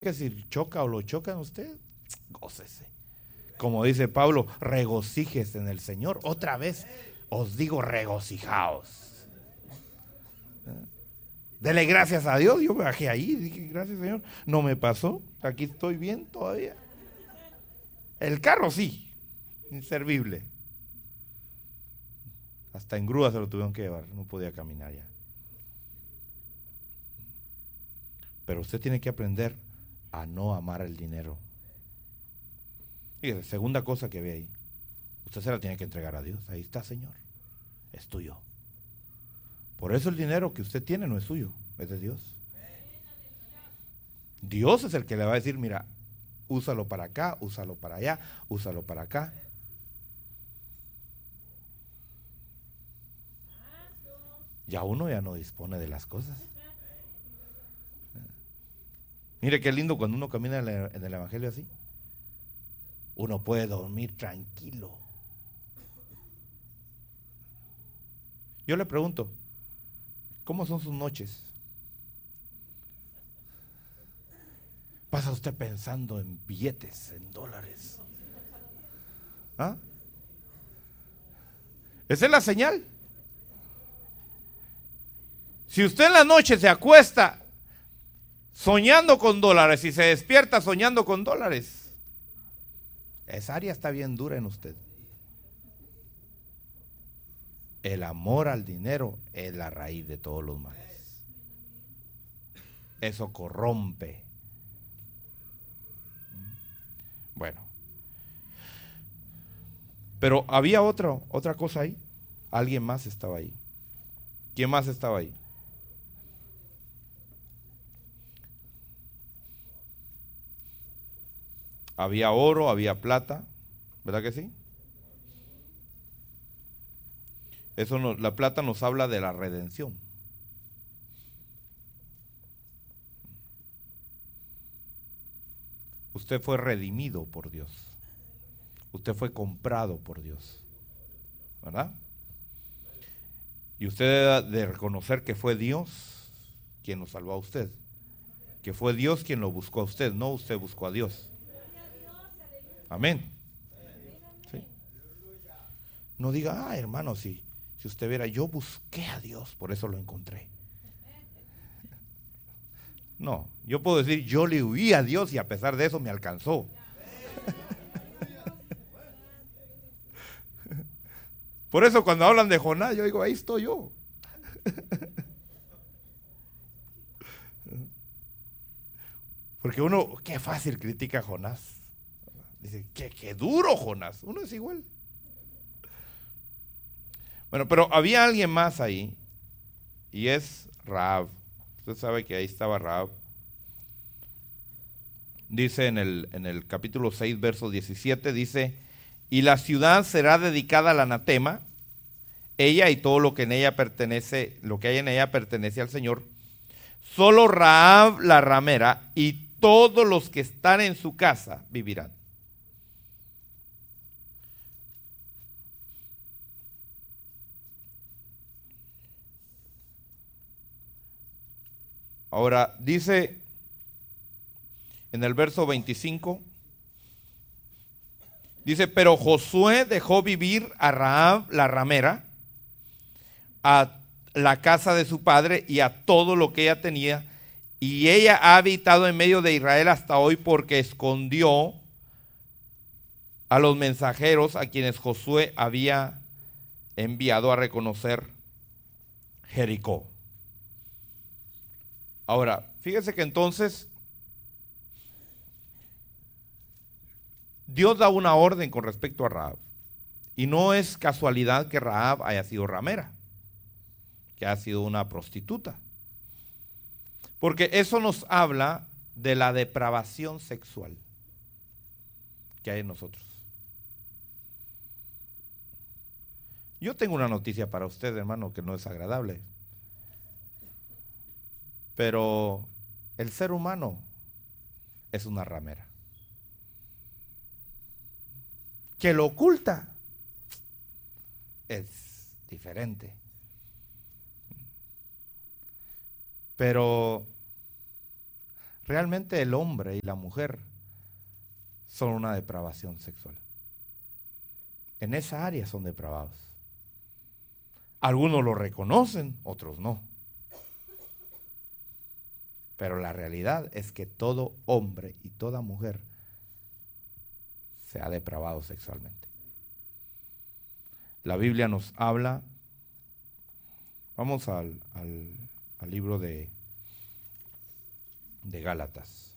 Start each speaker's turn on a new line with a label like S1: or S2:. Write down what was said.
S1: que si choca o lo chocan usted, gócese. Como dice Pablo, regocíjese en el Señor. Otra vez os digo, regocijaos. Dele gracias a Dios. Yo me bajé ahí, dije, gracias Señor. No me pasó, aquí estoy bien todavía. El carro sí, inservible. Hasta en grúa se lo tuvieron que llevar, no podía caminar ya. Pero usted tiene que aprender a no amar el dinero. Fíjese, segunda cosa que ve ahí. Usted se la tiene que entregar a Dios. Ahí está, Señor. Es tuyo. Por eso el dinero que usted tiene no es suyo, es de Dios. Dios es el que le va a decir, mira, úsalo para acá, úsalo para allá, úsalo para acá. Ya uno ya no dispone de las cosas. Mire qué lindo cuando uno camina en el Evangelio así. Uno puede dormir tranquilo. Yo le pregunto, ¿cómo son sus noches? ¿Pasa usted pensando en billetes, en dólares? ¿Ah? Esa es la señal. Si usted en la noche se acuesta soñando con dólares y se despierta soñando con dólares, esa área está bien dura en usted. El amor al dinero es la raíz de todos los males. Eso corrompe. Bueno, pero había otra cosa ahí. Alguien más estaba ahí. ¿Quién más estaba ahí? Había oro, había plata, ¿verdad que sí? Eso la plata nos habla de la redención. Usted fue redimido por Dios. Usted fue comprado por Dios, ¿verdad? Y usted debe de reconocer que fue Dios quien lo salvó a usted. Que fue Dios quien lo buscó a usted, no usted buscó a Dios. Amén. ¿Sí? No diga, hermano, si usted viera, yo busqué a Dios, por eso lo encontré. No, yo puedo decir, yo le huí a Dios y a pesar de eso me alcanzó. Por eso cuando hablan de Jonás, yo digo, ahí estoy yo. Porque uno, qué fácil critica a Jonás. Dice, qué duro Jonás. Uno es igual. Bueno, pero había alguien más ahí, y es Rahab. Usted sabe que ahí estaba Rahab. Dice en el capítulo 6, verso 17, dice, y la ciudad será dedicada al anatema, ella y todo lo que en ella pertenece, lo que hay en ella pertenece al Señor. Solo Rahab la ramera y todos los que están en su casa vivirán. Ahora dice en el verso 25, dice, pero Josué dejó vivir a Rahab la ramera, a la casa de su padre y a todo lo que ella tenía, y ella ha habitado en medio de Israel hasta hoy porque escondió a los mensajeros a quienes Josué había enviado a reconocer Jericó. Ahora, fíjese que entonces Dios da una orden con respecto a Rahab. Y no es casualidad que Rahab haya sido ramera, que ha sido una prostituta. Porque eso nos habla de la depravación sexual que hay en nosotros. Yo tengo una noticia para usted, hermano, que no es agradable. Pero el ser humano es una ramera. Que lo oculta es diferente. Pero realmente el hombre y la mujer son una depravación sexual. En esa área son depravados. Algunos lo reconocen, otros no. Pero la realidad es que todo hombre y toda mujer se ha depravado sexualmente. La Biblia nos habla, vamos al libro de Gálatas.